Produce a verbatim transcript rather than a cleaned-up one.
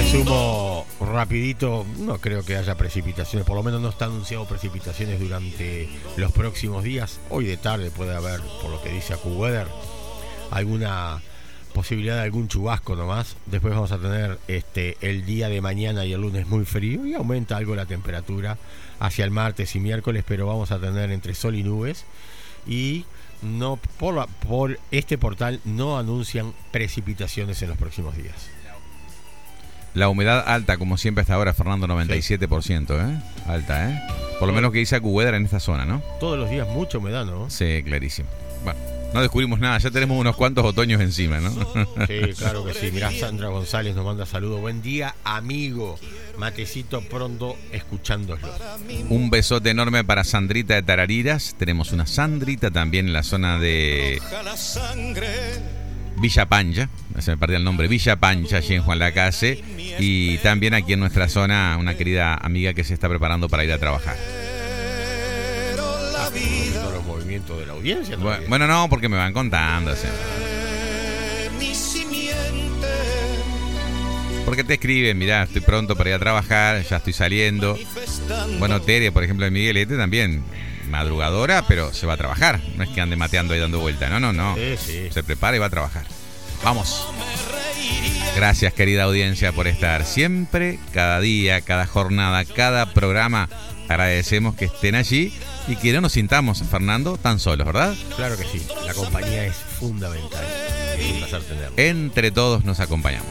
Resumo rapidito, no creo que haya precipitaciones, por lo menos no está anunciado precipitaciones durante los próximos días. Hoy de tarde puede haber, por lo que dice AccuWeather, alguna posibilidad de algún chubasco nomás. Después vamos a tener este el día de mañana y el lunes muy frío y aumenta algo la temperatura hacia el martes y miércoles, pero vamos a tener entre sol y nubes. Y no por, la, por este portal no anuncian precipitaciones en los próximos días. La humedad alta, como siempre hasta ahora, Fernando, noventa y siete por ciento, ¿eh? Alta, ¿eh? Por lo menos que dice AccuWeather en esta zona, ¿no? Todos los días mucha humedad, ¿no? Sí, clarísimo. Bueno, no descubrimos nada, ya tenemos unos cuantos otoños encima, ¿no? Sí, claro que sí. Mirá, Sandra González nos manda saludos. Buen día, amigo. Matecito pronto escuchándolo. Un besote enorme para Sandrita de Tarariras. Tenemos una Sandrita también en la zona de Villa Pancha, se me perdía el nombre, Villa Pancha, allí en Juan Lacase. Y también aquí en nuestra zona, una querida amiga que se está preparando para ir a trabajar. Ah, los movimientos de la audiencia. Bueno, bueno, no, porque me van contando. O sea. Porque te escriben, mirá, estoy pronto para ir a trabajar, ya estoy saliendo. Bueno, Tere, por ejemplo, de Miguelete también, madrugadora, pero se va a trabajar. No es que ande mateando y dando vuelta, no, no, no. Sí, sí. Se prepara y va a trabajar. Vamos. Gracias, querida audiencia, por estar siempre, cada día, cada jornada, cada programa. Agradecemos que estén allí y que no nos sintamos, Fernando, tan solos, ¿verdad? Claro que sí, la compañía es fundamental. Es un placer tenerlo. Entre todos nos acompañamos.